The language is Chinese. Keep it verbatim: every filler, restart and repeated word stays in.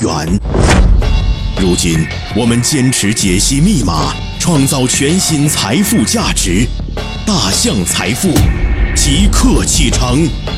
远。如今，我们坚持解析密码，创造全新财富价值。大象财富，即刻启程。